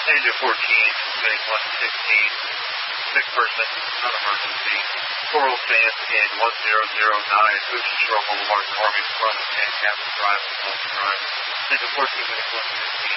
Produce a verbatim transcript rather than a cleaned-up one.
Engine fourteen, winning one sixteen. Six person, non-emergency. Coral Sand in one zero zero nine. Ocean Shore Boulevard, Norman, from and Captain Drive, Norman Drive. Engine fourteen, winning one fifteen.